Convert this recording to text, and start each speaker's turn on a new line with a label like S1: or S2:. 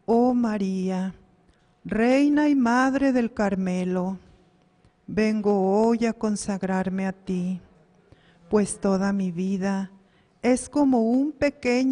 S1: Oh María, Reina y Madre del Carmelo, vengo hoy a consagrarme a ti, pues toda mi vida es como un pequeño